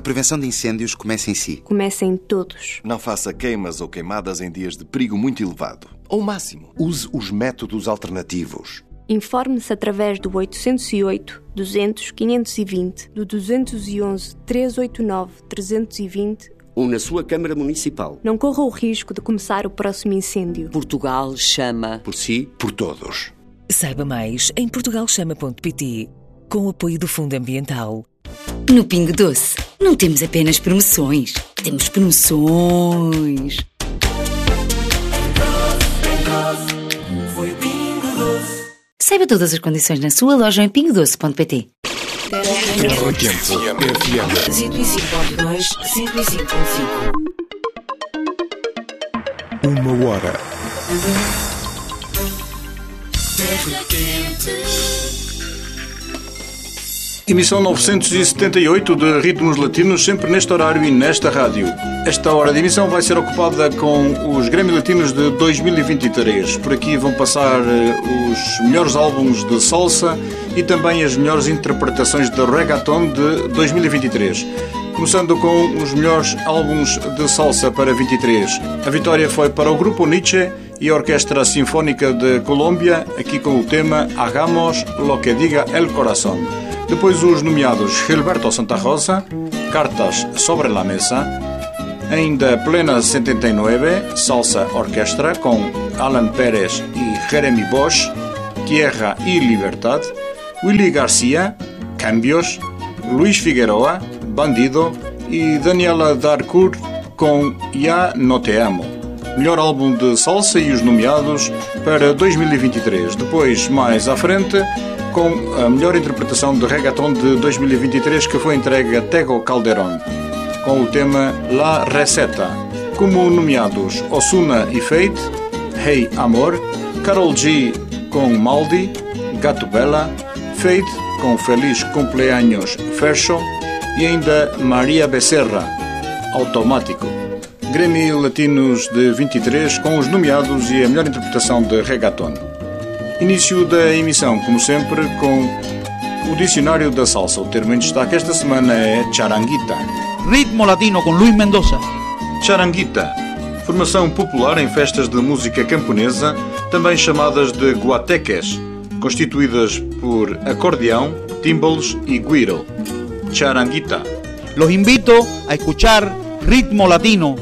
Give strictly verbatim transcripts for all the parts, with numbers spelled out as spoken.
prevenção de incêndios começa em si. Começa em todos. Não faça queimas ou queimadas em dias de perigo muito elevado. Ou máximo. Use os métodos alternativos. Informe-se através do oitocentos e oito, duzentos, quinhentos e vinte, do duzentos e onze, trezentos e oitenta e nove, trezentos e vinte ou na sua Câmara Municipal. Não corra o risco de começar o próximo incêndio. Portugal chama. Por si, por todos. Saiba mais em portugal chama ponto pt, com o apoio do Fundo Ambiental. No Pingo Doce, não temos apenas promoções, temos promoções. Saiba todas as condições na sua loja em pingo doce ponto pt. Terra Quente F M cento e cinco ponto dois, cento e cinco ponto cinco. Uma hora. Terra Quente. Emissão novecentos e setenta e oito de Ritmos Latinos, sempre neste horário e nesta rádio. Esta hora de emissão vai ser ocupada com os Grammy Latinos de dois mil e vinte e três. Por aqui vão passar os melhores álbuns de salsa e também as melhores interpretações de reggaeton de dois mil e vinte e três. Começando com os melhores álbuns de salsa para vinte e três. A vitória foi para o Grupo Nietzsche e a Orquestra Sinfónica de Colômbia, aqui com o tema Hagamos lo que diga el corazón. Depois os nomeados Gilberto Santa Rosa, Cartas sobre la Mesa, ainda Plena setenta e nove, Salsa Orquestra, com Alan Pérez e Jeremy Bosch, Tierra y Libertad, Willy Garcia, Cambios, Luis Figueroa, Bandido e Daniela Darcourt com Ya No Te Amo. Melhor álbum de salsa e os nomeados para dois mil e vinte e três. Depois, mais à frente, com a melhor interpretação de reggaeton de dois mil e vinte e três, que foi entregue a Tego Calderón, com o tema La Receta. Como nomeados Ozuna e Fate, Hey Amor, Karol G com Maldi, Gato Bella, Fate com Feliz Cumpleaños Fercho e ainda Maria Becerra, Automático. Grammy Latinos de vinte e três, com os nomeados e a melhor interpretação de reggaeton. Início da emissão, como sempre, com o Dicionário da Salsa. O termo em destaque esta semana é charanguita. Ritmo latino com Luís Mendoza. Charanguita, formação popular em festas de música camponesa, também chamadas de guateques, constituídas por acordeão, timbales e güiro. Charanguita. Los invito a escuchar Ritmo Latino.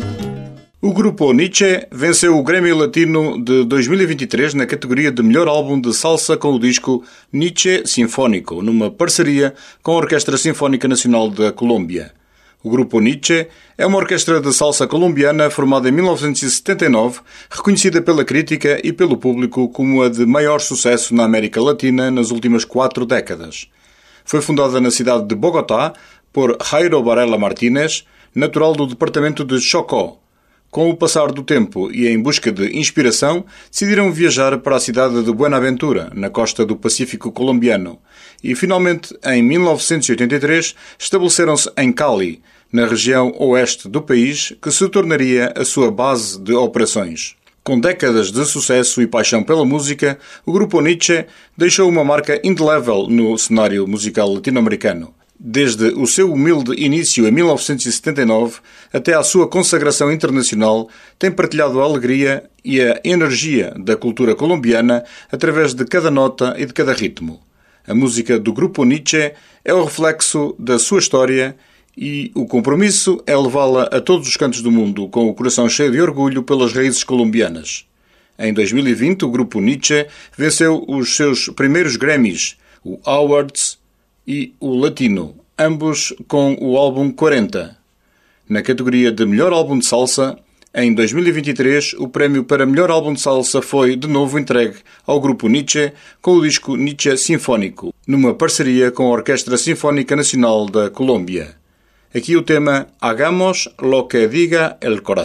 O Grupo Nietzsche venceu o Grammy Latino de dois mil e vinte e três na categoria de melhor álbum de salsa com o disco Nietzsche Sinfónico, numa parceria com a Orquestra Sinfónica Nacional da Colômbia. O Grupo Nietzsche é uma orquestra de salsa colombiana formada em mil novecentos e setenta e nove, reconhecida pela crítica e pelo público como a de maior sucesso na América Latina nas últimas quatro décadas. Foi fundada na cidade de Bogotá por Jairo Varela Martínez, natural do departamento de Chocó. Com o passar do tempo e em busca de inspiração, decidiram viajar para a cidade de Buenaventura, na costa do Pacífico colombiano, e finalmente, em mil novecentos e oitenta e três, estabeleceram-se em Cali, na região oeste do país, que se tornaria a sua base de operações. Com décadas de sucesso e paixão pela música, o Grupo Nietzsche deixou uma marca indelével no cenário musical latino-americano. Desde o seu humilde início em mil novecentos e setenta e nove até à sua consagração internacional, tem partilhado a alegria e a energia da cultura colombiana através de cada nota e de cada ritmo. A música do Grupo Nietzsche é o reflexo da sua história e o compromisso é levá-la a todos os cantos do mundo com o coração cheio de orgulho pelas raízes colombianas. Em dois mil e vinte, o Grupo Nietzsche venceu os seus primeiros Grammys, o Awards e o Latino, ambos com o álbum quarenta. Na categoria de melhor álbum de salsa, em dois mil e vinte e três, o prémio para melhor álbum de salsa foi de novo entregue ao Grupo Nietzsche com o disco Nietzsche Sinfónico, numa parceria com a Orquestra Sinfónica Nacional da Colômbia. Aqui o tema Hagamos lo que diga el corazón.